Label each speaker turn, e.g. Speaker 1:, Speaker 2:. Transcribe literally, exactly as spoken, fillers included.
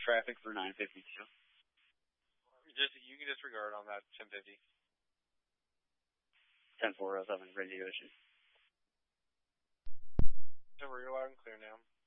Speaker 1: traffic for nine fifty-two.
Speaker 2: Just you can disregard on that ten fifty.
Speaker 1: ten four oh seven, radio issue.
Speaker 2: So we're loud and clear now.